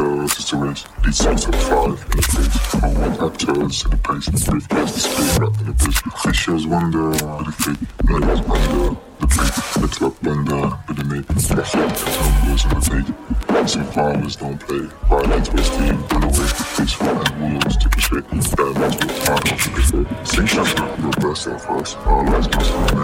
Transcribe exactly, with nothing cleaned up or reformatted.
uh, sister race. Beat six at five in the face. I want actors in the pace. Briefcase the speed, rap in the bitch. Fishes wonder, with the fake. Niggas under the fake. The club blender, with the mate. Back up, the numbers in the fake. Some farmers don't play. Violence with steam, run away. Peaceful and wolves take a shake. Diamonds with time, off in the fake. Sing shut up, reverse self first. All lies must remain.